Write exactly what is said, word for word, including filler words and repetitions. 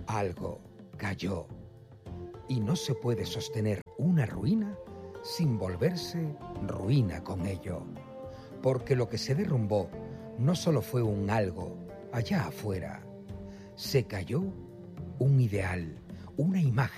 Algo cayó y no se puede sostener una ruina sin volverse ruina con ello, porque lo que se derrumbó no solo fue un algo allá afuera, se cayó un ideal, una imagen